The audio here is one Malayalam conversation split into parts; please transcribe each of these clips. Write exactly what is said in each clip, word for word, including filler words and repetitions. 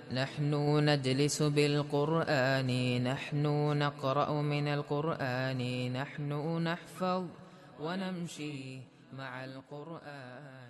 نحن نجلس بالقرآن نحن نقرأ من القرآن نحن نحفظ ونمشي مع القرآن.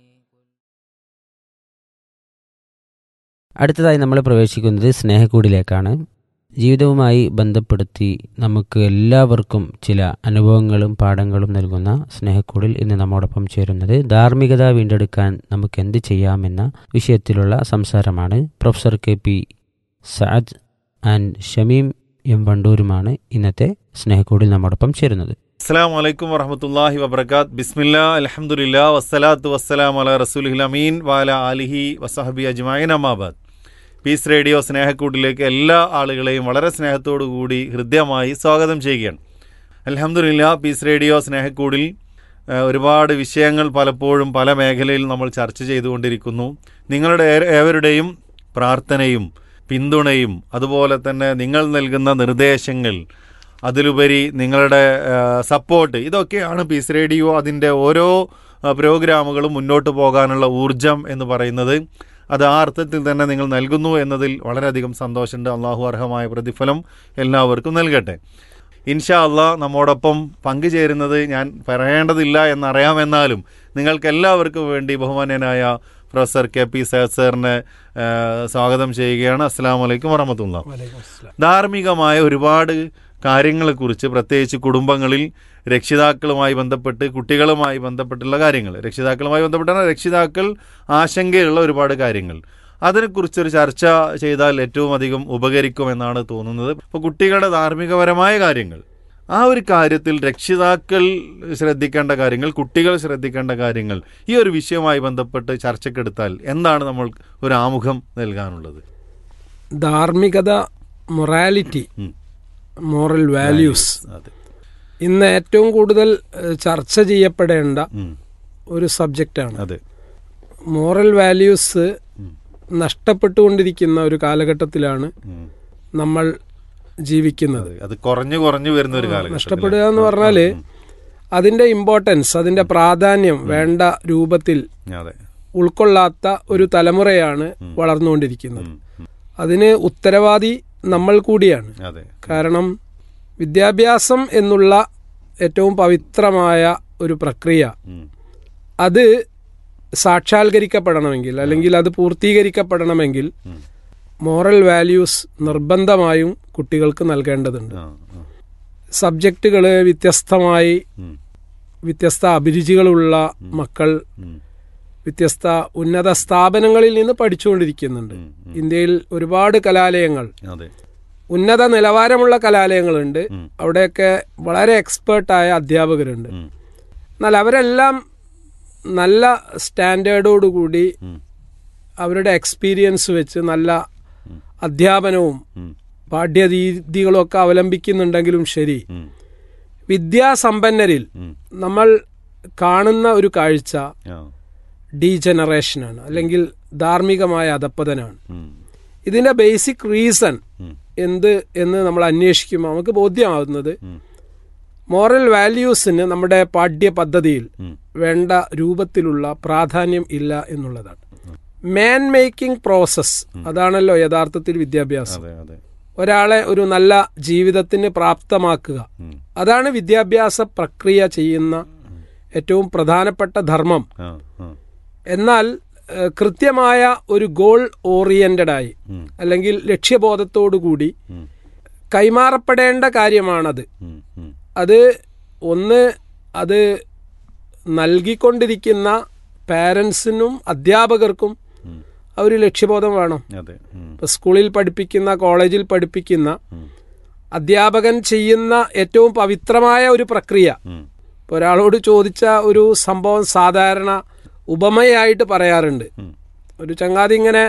അടുത്തതായി നമ്മൾ പ്രവേശിക്കുന്നത് സ്നേഹക്കൂടിലേക്കാണ്. ജീവിതവുമായി ബന്ധപ്പെടുത്തി നമുക്ക് എല്ലാവർക്കും ചില അനുഭവങ്ങളും പാഠങ്ങളും നൽകുന്ന സ്നേഹക്കൂടിൽ ഇന്ന് നമ്മോടൊപ്പം ചേരുന്നത് ധാർമ്മികത വീണ്ടെടുക്കാൻ നമുക്ക് എന്ത് ചെയ്യാമെന്ന വിഷയത്തിലുള്ള സംസാരമാണ്. Professor K P Saad and Shameem M വണ്ടൂരുമാണ് ഇന്നത്തെ സ്നേഹക്കൂടിൽ നമ്മോടൊപ്പം ചേരുന്നത്. അസ്സലാമു അലൈക്കും വറഹ്മത്തുള്ളാഹി വബറകാത്ത്. ബിസ്മില്ലാ അൽഹംദുലില്ലാ വസ്സലാത്തു വസ്സലാമു അലാ റസൂലിഹിൽ അമീൻ വഅലാ ആലിഹി വസഹബി അജ്മഈൻ അമ്മാ ബഅദ്. പീസ് റേഡിയോ സ്നേഹക്കൂട്ടിലേക്ക് എല്ലാ ആളുകളെയും വളരെ സ്നേഹത്തോടു കൂടി ഹൃദ്യമായി സ്വാഗതം ചെയ്യുകയാണ്. അൽഹംദുലില്ലാ, പീസ് റേഡിയോ സ്നേഹക്കൂടിൽ ഒരുപാട് വിഷയങ്ങൾ പലപ്പോഴും പല മേഖലയിൽ നമ്മൾ ചർച്ച ചെയ്തുകൊണ്ടിരിക്കുന്നു. നിങ്ങളുടെ ഏവരുടെയും പ്രാർത്ഥനയും പിന്തുണയും അതുപോലെ തന്നെ നിങ്ങൾ നൽകുന്ന നിർദ്ദേശങ്ങൾ, അതിലുപരി നിങ്ങളുടെ സപ്പോർട്ട്, ഇതൊക്കെയാണ് പീസ് റേഡിയോ അതിൻ്റെ ഓരോ പ്രോഗ്രാമുകളും മുന്നോട്ട് പോകാനുള്ള ഊർജം എന്ന് പറയുന്നത്. അത് ആ അർത്ഥത്തിൽ തന്നെ നിങ്ങൾ നൽകുന്നു എന്നതിൽ വളരെയധികം സന്തോഷമുണ്ട്. അള്ളാഹു അർഹമായ പ്രതിഫലം എല്ലാവർക്കും നൽകട്ടെ. ഇൻഷാ അള്ളാഹ് നമ്മോടൊപ്പം പങ്കുചേരുന്നത് ഞാൻ പറയേണ്ടതില്ല എന്നറിയാമെന്നാലും നിങ്ങൾക്ക് എല്ലാവർക്കും വേണ്ടി ബഹുമാന്യനായ പ്രൊഫസർ കെ പി സഅദ് സാറിനെ സ്വാഗതം ചെയ്യുകയാണ്. അസ്സലാമു അലൈക്കും വറഹ്മത്തുള്ളാഹി. ധാർമ്മികമായ ഒരുപാട് കാര്യങ്ങളെക്കുറിച്ച്, പ്രത്യേകിച്ച് കുടുംബങ്ങളിൽ രക്ഷിതാക്കളുമായി ബന്ധപ്പെട്ട് കുട്ടികളുമായി ബന്ധപ്പെട്ടുള്ള കാര്യങ്ങൾ, രക്ഷിതാക്കളുമായി ബന്ധപ്പെട്ടാണ് രക്ഷിതാക്കൾ ആശങ്കയുള്ള ഒരുപാട് കാര്യങ്ങൾ, അതിനെക്കുറിച്ചൊരു ചർച്ച ചെയ്താൽ ഏറ്റവും അധികം ഉപകരിക്കുമെന്നാണ് തോന്നുന്നത്. ഇപ്പോൾ കുട്ടികളുടെ ധാർമ്മികപരമായ കാര്യങ്ങൾ, ആ ഒരു കാര്യത്തിൽ രക്ഷിതാക്കൾ ശ്രദ്ധിക്കേണ്ട കാര്യങ്ങൾ, കുട്ടികൾ ശ്രദ്ധിക്കേണ്ട കാര്യങ്ങൾ, ഈ ഒരു വിഷയവുമായി ബന്ധപ്പെട്ട് ചർച്ചക്കെടുത്താൽ എന്താണ് നമ്മൾ ഒരു ആമുഖം നൽകാനുള്ളത്? ധാർമ്മികത, മൊറാലിറ്റി, മോറൽ വാല്യൂസ് ഇന്ന് ഏറ്റവും കൂടുതൽ ചർച്ച ചെയ്യപ്പെടേണ്ട ഒരു സബ്ജക്റ്റാണ്. അതെ, മോറൽ വാല്യൂസ് നഷ്ടപ്പെട്ടുകൊണ്ടിരിക്കുന്ന ഒരു കാലഘട്ടത്തിലാണ് നമ്മൾ ജീവിക്കുന്നത്. അത് കുറഞ്ഞു കുറഞ്ഞു വരുന്ന ഒരു കാലഘട്ടം. നഷ്ടപ്പെടുക എന്ന് പറഞ്ഞാല് അതിന്റെ ഇമ്പോർട്ടൻസ്, അതിന്റെ പ്രാധാന്യം വേണ്ട രൂപത്തിൽ ഉൾക്കൊള്ളാത്ത ഒരു തലമുറയാണ് വളർന്നുകൊണ്ടിരിക്കുന്നത്. അതിന് ഉത്തരവാദി നമ്മൾ കൂടിയാണ്. കാരണം വിദ്യാഭ്യാസം എന്നുള്ള ഏറ്റവും പവിത്രമായ ഒരു പ്രക്രിയ അത് സാക്ഷാത്കരിക്കപ്പെടണമെങ്കിൽ, അല്ലെങ്കിൽ അത് പൂർത്തീകരിക്കപ്പെടണമെങ്കിൽ മോറൽ വാല്യൂസ് നിർബന്ധമായും കുട്ടികൾക്ക് നൽകേണ്ടതുണ്ട്. സബ്ജക്റ്റുകൾ വ്യത്യസ്തമായി, വ്യത്യസ്ത അഭിരുചികളുള്ള മക്കൾ വ്യത്യസ്ത ഉന്നത സ്ഥാപനങ്ങളിൽ നിന്ന് പഠിച്ചുകൊണ്ടിരിക്കുന്നുണ്ട്. ഇന്ത്യയിൽ ഒരുപാട് കലാലയങ്ങൾ, ഉന്നത നിലവാരമുള്ള കലാലയങ്ങളുണ്ട്. അവിടെയൊക്കെ വളരെ എക്സ്പേർട്ടായ അധ്യാപകരുണ്ട്. എന്നാൽ അവരെല്ലാം നല്ല സ്റ്റാൻഡേർഡോടുകൂടി അവരുടെ എക്സ്പീരിയൻസ് വെച്ച് നല്ല അധ്യാപനവും പാഠ്യരീതികളും ഒക്കെ അവലംബിക്കുന്നുണ്ടെങ്കിലും ശരി, വിദ്യാസമ്പന്നരിൽ നമ്മൾ കാണുന്ന ഒരു കാഴ്ച ഡീജനറേഷനാണ്, അല്ലെങ്കിൽ ധാർമ്മികമായ അധപ്പതനാണ്. ഇതിന്റെ ബേസിക് റീസൺ എന്ത് എന്ന് നമ്മൾ അന്വേഷിക്കുമ്പോൾ നമുക്ക് ബോധ്യമാകുന്നത് മോറൽ വാല്യൂസിന് നമ്മുടെ പാഠ്യ പദ്ധതിയിൽ വേണ്ട രൂപത്തിലുള്ള പ്രാധാന്യം ഇല്ല എന്നുള്ളതാണ്. മാൻ മേക്കിംഗ് പ്രോസസ്, അതാണല്ലോ യഥാർത്ഥത്തിൽ വിദ്യാഭ്യാസം. ഒരാളെ ഒരു നല്ല ജീവിതത്തിന് പ്രാപ്തമാക്കുക, അതാണ് വിദ്യാഭ്യാസ പ്രക്രിയ ചെയ്യുന്ന ഏറ്റവും പ്രധാനപ്പെട്ട ധർമ്മം. എന്നാൽ കൃത്യമായ ഒരു ഗോൾ ഓറിയന്റഡായി, അല്ലെങ്കിൽ ലക്ഷ്യബോധത്തോടുകൂടി കൈമാറപ്പെടേണ്ട കാര്യമാണത്. അത് ഒന്ന്, അത് നൽകിക്കൊണ്ടിരിക്കുന്ന പാരൻസിനും അധ്യാപകർക്കും ആ ഒരു ലക്ഷ്യബോധം വേണം. ഇപ്പൊ സ്കൂളിൽ പഠിപ്പിക്കുന്ന, കോളേജിൽ പഠിപ്പിക്കുന്ന അധ്യാപകൻ ചെയ്യുന്ന ഏറ്റവും പവിത്രമായ ഒരു പ്രക്രിയ, ഇപ്പൊ ഒരാളോട് ചോദിച്ച ഒരു സംഭവം സാധാരണ ഉപമയായിട്ട് പറയാറുണ്ട്. ഒരു ചങ്ങാതി ഇങ്ങനെ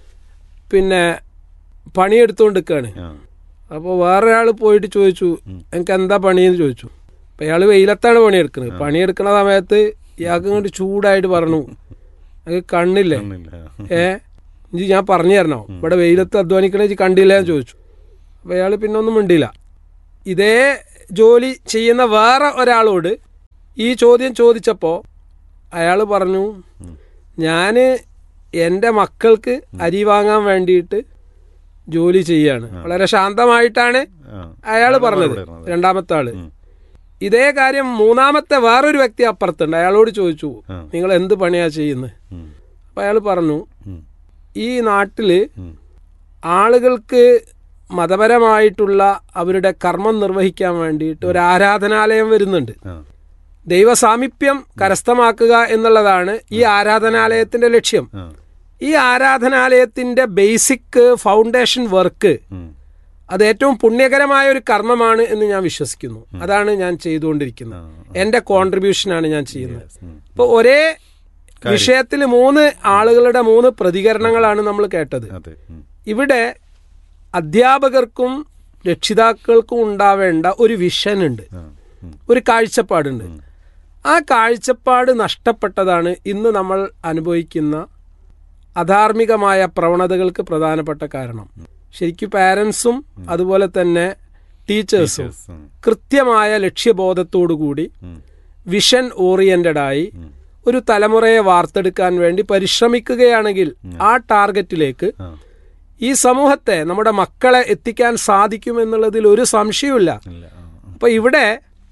പിന്നെ പണിയെടുത്തുകൊണ്ടിരിക്കുകയാണ്. അപ്പോൾ വേറൊരാൾ പോയിട്ട് ചോദിച്ചു, എനിക്ക് എന്താ പണിയെന്ന് ചോദിച്ചു. അപ്പം ഇയാൾ വെയിലത്താണ് പണിയെടുക്കുന്നത്. പണിയെടുക്കുന്ന സമയത്ത് ഇയാൾക്ക് ഇങ്ങോട്ട് ചൂടായിട്ട് പറഞ്ഞു, എനിക്ക് കണ്ണില്ലേ, ഏ ഇഞ്ചി ഞാൻ പറഞ്ഞു തരണോ, ഇവിടെ വെയിലത്ത് അധ്വാനിക്കണേ കണ്ടില്ല എന്ന് ചോദിച്ചു. അപ്പോൾ അയാൾ പിന്നെ ഒന്നും മിണ്ടില്ല. ഇതേ ജോലി ചെയ്യുന്ന വേറെ ഒരാളോട് ഈ ചോദ്യം ചോദിച്ചപ്പോൾ അയാൾ പറഞ്ഞു, ഞാൻ എൻ്റെ മക്കൾക്ക് അരി വാങ്ങാൻ വേണ്ടിയിട്ട് ജോലി ചെയ്യാണ്. വളരെ ശാന്തമായിട്ടാണ് അയാൾ പറഞ്ഞത്. രണ്ടാമത്തെ ആള് ഇതേ കാര്യം മൂന്നാമത്തെ വേറൊരു വ്യക്തി അപ്പുറത്തുണ്ട്. അയാളോട് ചോദിച്ചു, നിങ്ങൾ എന്ത് പണിയാ ചെയ്യുന്നത്? അപ്പൊ അയാൾ പറഞ്ഞു, ഈ നാട്ടില് ആളുകൾക്ക് മതപരമായിട്ടുള്ള അവരുടെ കർമ്മം നിർവഹിക്കാൻ വേണ്ടിയിട്ട് ഒരു ആരാധനാലയം വരുന്നുണ്ട്. ദൈവസാമീപ്യം കരസ്ഥമാക്കുക എന്നുള്ളതാണ് ഈ ആരാധനാലയത്തിന്റെ ലക്ഷ്യം. ഈ ആരാധനാലയത്തിന്റെ ബേസിക് ഫൗണ്ടേഷൻ വർക്ക് അത് ഏറ്റവും പുണ്യകരമായ ഒരു കർമ്മമാണ് എന്ന് ഞാൻ വിശ്വസിക്കുന്നു. അതാണ് ഞാൻ ചെയ്തുകൊണ്ടിരിക്കുന്നത്. എന്റെ കോൺട്രിബ്യൂഷനാണ് ഞാൻ ചെയ്യുന്നത്. ഇപ്പൊ ഒരേ വിഷയത്തിൽ മൂന്ന് ആളുകളുടെ മൂന്ന് പ്രതികരണങ്ങളാണ് നമ്മൾ കേട്ടത്. ഇവിടെ അധ്യാപകർക്കും രക്ഷിതാക്കൾക്കും ഉണ്ടാവേണ്ട ഒരു വിഷൻ ഉണ്ട്, ഒരു കാഴ്ചപ്പാടുണ്ട്. ആ കാഴ്ചപ്പാട് നഷ്ടപ്പെട്ടതാണ് ഇന്ന് നമ്മൾ അനുഭവിക്കുന്ന അധാർമികമായ പ്രവണതകൾക്ക് പ്രധാനപ്പെട്ട കാരണം. ശരിക്കും പാരൻസും അതുപോലെ തന്നെ ടീച്ചേഴ്സും കൃത്യമായ ലക്ഷ്യബോധത്തോടുകൂടി വിഷൻ ഓറിയന്റഡ് ആയി ഒരു തലമുറയെ വാർത്തെടുക്കാൻ വേണ്ടി പരിശ്രമിക്കുകയാണെങ്കിൽ ആ ടാർഗറ്റിലേക്ക് ഈ സമൂഹത്തെ, നമ്മുടെ മക്കളെ എത്തിക്കാൻ സാധിക്കുമെന്നുള്ളതിൽ ഒരു സംശയമില്ല. അപ്പൊ ഇവിടെ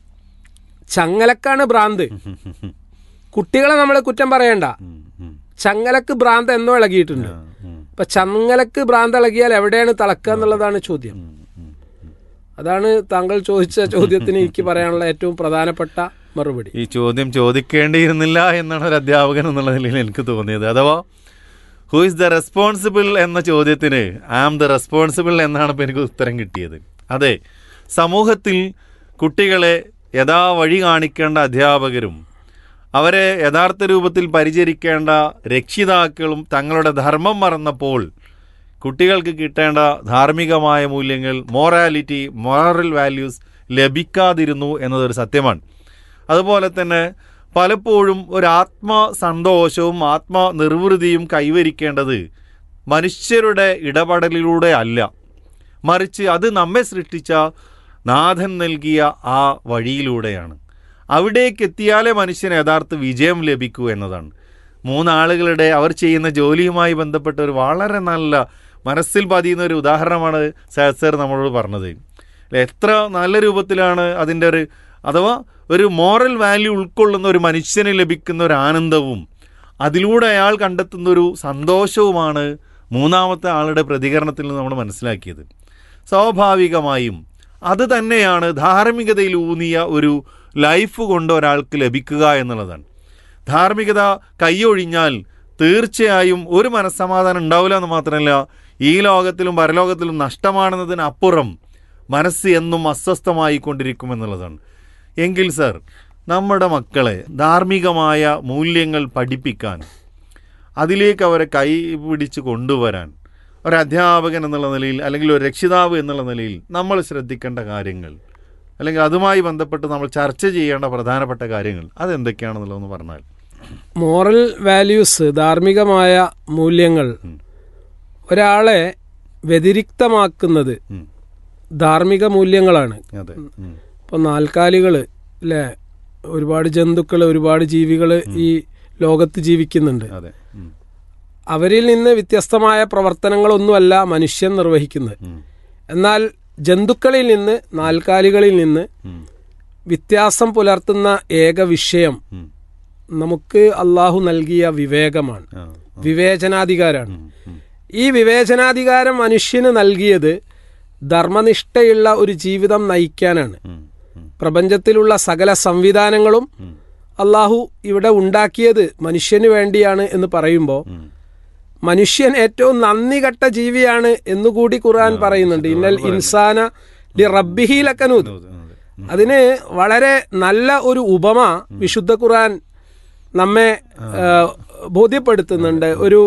ചങ്ങലക്കാണ് ഭ്രാന്ത്. കുട്ടികളെ നമ്മൾ കുറ്റം പറയണ്ട. ചങ്ങലക്ക് ഭ്രാന്ത് എന്നോ ഇളകിയിട്ടുണ്ട്. അപ്പൊ ചങ്ങലക്ക് ഭ്രാന്ത് ഇളകിയാൽ എവിടെയാണ് തളക്കുക എന്നുള്ളതാണ് ചോദ്യം. അതാണ് താങ്കൾ ചോദിച്ച ചോദ്യത്തിന് എനിക്ക് പറയാനുള്ള ഏറ്റവും പ്രധാനപ്പെട്ട മറുപടി. ഈ ചോദ്യം ചോദിക്കേണ്ടിയിരുന്നില്ല എന്നാണ് ഒരു അധ്യാപകൻ എന്നുള്ള നിലയിൽ എനിക്ക് തോന്നിയത്. അഥവാ ഹു ഇസ് ദ റെസ്പോൺസിബിൾ എന്ന ചോദ്യത്തിന് ഐ ആം ദ റെസ്പോൺസിബിൾ എന്നാണ് ഇപ്പോൾ എനിക്ക് ഉത്തരം കിട്ടിയത്. അതെ, സമൂഹത്തിൽ കുട്ടികളെ യഥാ വഴി കാണിക്കേണ്ട അധ്യാപകരും അവരെ യഥാർത്ഥ രൂപത്തിൽ പരിചരിക്കേണ്ട രക്ഷിതാക്കളും തങ്ങളുടെ ധർമ്മം മറന്നപ്പോൾ കുട്ടികൾക്ക് കിട്ടേണ്ട ധാർമ്മികമായ മൂല്യങ്ങൾ, മോറാലിറ്റി, മോറൽ വാല്യൂസ് ലഭിക്കാതിരുന്നു എന്നതൊരു സത്യമാണ്. അതുപോലെ തന്നെ പലപ്പോഴും ഒരു ആത്മസന്തോഷവും ആത്മനിർവൃതിയും കൈവരിക്കേണ്ടത് മനുഷ്യരുടെ ഇടപെടലിലൂടെ അല്ല, മറിച്ച് അത് നമ്മെ സൃഷ്ടിച്ച നാഥൻ നൽകിയ ആ വഴിയിലൂടെയാണ്. അവിടേക്ക് എത്തിയാലേ മനുഷ്യന് യഥാർത്ഥ വിജയം ലഭിക്കൂ എന്നതാണ്. മൂന്നാളുകളുടെ അവർ ചെയ്യുന്ന ജോലിയുമായി ബന്ധപ്പെട്ട ഒരു വളരെ നല്ല മനസ്സിൽ പതിയുന്ന ഒരു ഉദാഹരണമാണ് സയദ് സർ നമ്മളോട് പറഞ്ഞത്. എത്ര നല്ല രൂപത്തിലാണ് അതിൻ്റെ ഒരു അഥവാ ഒരു മോറൽ വാല്യൂ ഉൾക്കൊള്ളുന്ന ഒരു മനുഷ്യന് ലഭിക്കുന്ന ഒരു ആനന്ദവും അതിലൂടെ അയാൾ കണ്ടെത്തുന്ന ഒരു സന്തോഷവുമാണ് മൂന്നാമത്തെ ആളുടെ പ്രതികരണത്തിൽ നിന്ന് നമ്മൾ മനസ്സിലാക്കിയത്. സ്വാഭാവികമായും അത് തന്നെയാണ് ധാർമ്മികതയിൽ ഊന്നിയ ഒരു ലൈഫ് കൊണ്ട് ഒരാൾക്ക് ലഭിക്കുക എന്നുള്ളതാണ്. ധാർമ്മികത കൈയൊഴിഞ്ഞാൽ തീർച്ചയായും ഒരു മനസ്സമാധാനം ഉണ്ടാവില്ല എന്ന് മാത്രമല്ല, ഈ ലോകത്തിലും പരലോകത്തിലും നഷ്ടമാണെന്നതിനപ്പുറം മനസ്സ് എന്നും അസ്വസ്ഥമായി കൊണ്ടിരിക്കുമെന്നുള്ളതാണ്. എങ്കിൽ സർ, നമ്മുടെ മക്കളെ ധാർമ്മികമായ മൂല്യങ്ങൾ പഠിപ്പിക്കാൻ, അതിലേക്ക് അവരെ കൈ പിടിച്ച് കൊണ്ടുവരാൻ ഒരു അധ്യാപകൻ എന്നുള്ള നിലയിൽ അല്ലെങ്കിൽ ഒരു രക്ഷിതാവ് എന്നുള്ള നിലയിൽ നമ്മൾ ശ്രദ്ധിക്കേണ്ട കാര്യങ്ങൾ, അല്ലെങ്കിൽ അതുമായി ബന്ധപ്പെട്ട് നമ്മൾ ചർച്ച ചെയ്യേണ്ട പ്രധാനപ്പെട്ട കാര്യങ്ങൾ അതെന്തൊക്കെയാണെന്നുള്ളതെന്ന് പറഞ്ഞാൽ. മോറൽ വാല്യൂസ്, ധാർമ്മികമായ മൂല്യങ്ങൾ ഒരാളെ വ്യതിരിക്തമാക്കുന്നത് ധാർമ്മിക മൂല്യങ്ങളാണ്. ഇപ്പൊ നാൽക്കാലികൾ അല്ലേ, ഒരുപാട് ജന്തുക്കൾ, ഒരുപാട് ജീവികൾ ഈ ലോകത്ത് ജീവിക്കുന്നുണ്ട്. അവരിൽ നിന്ന് വ്യത്യസ്തമായ പ്രവർത്തനങ്ങളൊന്നുമല്ല മനുഷ്യൻ നിർവഹിക്കുന്നത്. എന്നാൽ ജന്തുക്കളിൽ നിന്ന്, നാൽക്കാലികളിൽ നിന്ന് വ്യത്യാസം പുലർത്തുന്ന ഏക വിഷയം നമുക്ക് അള്ളാഹു നൽകിയ വിവേകമാണ്, വിവേചനാധികാരമാണ്. ഈ വിവേചനാധികാരം മനുഷ്യന് നൽകിയത് ധർമ്മനിഷ്ഠയുള്ള ഒരു ജീവിതം നയിക്കാനാണ്. പ്രപഞ്ചത്തിലുള്ള സകല സംവിധാനങ്ങളും അള്ളാഹു ഇവിടെ ഉണ്ടാക്കിയത് മനുഷ്യന് വേണ്ടിയാണ് എന്ന് പറയുമ്പോൾ മനുഷ്യൻ ഏറ്റവും നന്ദി കെട്ട ജീവിയാണ് എന്നുകൂടി ഖുർആൻ പറയുന്നുണ്ട്. ഇന്നൽ ഇൻസാന ലി റബ്ബിഹി ലകനൂദ്. അതിന് വളരെ നല്ല ഒരു ഉപമ വിശുദ്ധ ഖുർആൻ നമ്മെ ബോധ്യപ്പെടുത്തുന്നുണ്ട്. ഒരു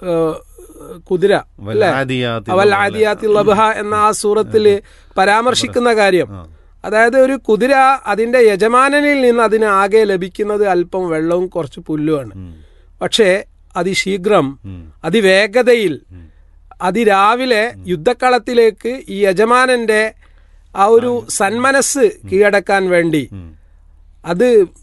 കുതിര അവൽ ആദിയാത്തി ലബ്ഹ എന്ന ആ സൂറത്തില് പരാമർശിക്കുന്ന കാര്യം, അതായത് ഒരു കുതിര അതിന്റെ യജമാനനിൽ നിന്ന് അതിന് ആകെ ലഭിക്കുന്നത് അല്പം വെള്ളവും കുറച്ച് പുല്ലുമാണ്. പക്ഷേ അതിശീഘ്രം, അതിവേഗതയിൽ, അതിരാവിലെ യുദ്ധക്കളത്തിലേക്ക് ഈ യജമാനന്റെ ആ ഒരു സന്മനസ് കീഴടക്കാൻ വേണ്ടി അത്